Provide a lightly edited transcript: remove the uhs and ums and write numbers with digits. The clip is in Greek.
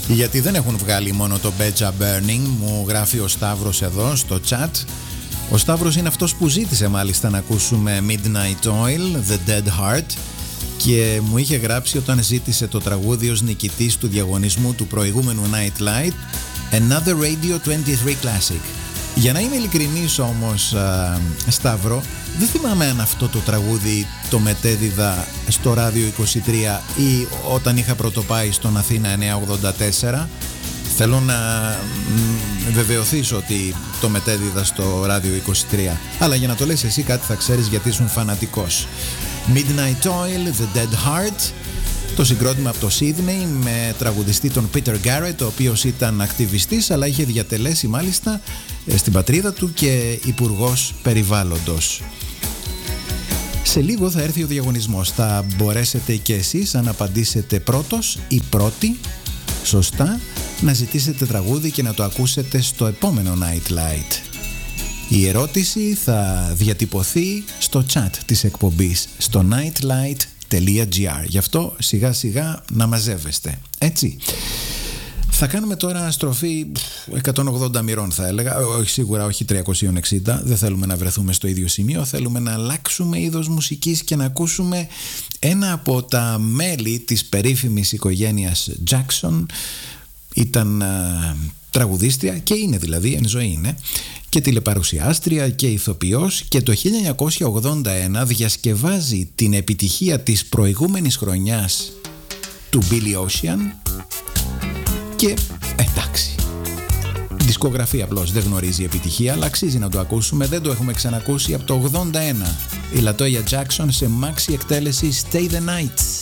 Γιατί δεν έχουν βγάλει μόνο το Beja Burning, μου γράφει ο Σταύρος εδώ στο chat. Ο Σταύρος είναι αυτός που ζήτησε μάλιστα να ακούσουμε Midnight Oil, The Dead Heart, και μου είχε γράψει όταν ζήτησε το τραγούδι ως νικητής του διαγωνισμού του προηγούμενου Night Light, Another Radio 23 Classic. Για να είμαι ειλικρινής όμως, Σταύρο, δεν θυμάμαι αν αυτό το τραγούδι το μετέδιδα στο Ράδιο 23 ή όταν είχα πρωτοπάει στον Αθήνα 984. Θέλω να βεβαιωθείς ότι το μετέδιδα στο Ράδιο 23. Αλλά για να το λες εσύ κάτι θα ξέρεις, γιατί ήσουν φανατικός. Midnight Oil, The Dead Heart. Το συγκρότημα από το Σίδνεϊ με τραγουδιστή τον Peter Garrett, ο οποίος ήταν ακτιβιστής αλλά είχε διατελέσει μάλιστα στην πατρίδα του και υπουργός περιβάλλοντος. Σε λίγο θα έρθει ο διαγωνισμός. Θα μπορέσετε και εσείς, αν απαντήσετε πρώτος ή πρώτη σωστά, να ζητήσετε τραγούδι και να το ακούσετε στο επόμενο Night Light. Η ερώτηση θα διατυπωθεί στο chat της εκπομπής στο nightlight.gr. Γι' αυτό σιγά σιγά να μαζεύεστε. Έτσι. Θα κάνουμε τώρα στροφή 180 μοιρών, θα έλεγα. Όχι, σίγουρα όχι 360. Δεν θέλουμε να βρεθούμε στο ίδιο σημείο. Θέλουμε να αλλάξουμε είδος μουσικής και να ακούσουμε ένα από τα μέλη της περίφημης οικογένειας Jackson. Ήταν τραγουδίστρια και είναι, δηλαδή εν ζωή είναι, και τηλεπαρουσιάστρια και ηθοποιός, και το 1981 διασκευάζει την επιτυχία της προηγούμενης χρονιάς του Billy Ocean και εντάξει, δισκογραφία απλώς δεν γνωρίζει επιτυχία, αλλά αξίζει να το ακούσουμε. Δεν το έχουμε ξανακούσει από το 81. Η Latoya Jackson σε maxi εκτέλεση Stay the Night.